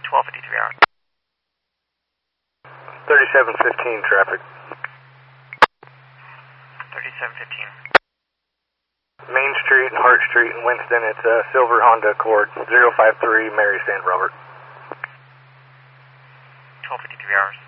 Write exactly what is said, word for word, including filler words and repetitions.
twelve fifty-three hours. thirty-seven fifteen traffic. thirty-seven fifteen. Main Street and Hart Street in Winston. It's a silver Honda Accord, zero five three Mary Stand Robert. twelve fifty-three hours.